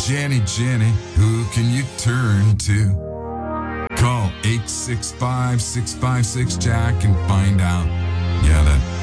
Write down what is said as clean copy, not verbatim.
Jenny, Jenny, who can you turn to? Call 865-656-JACK and find out. Yeah, that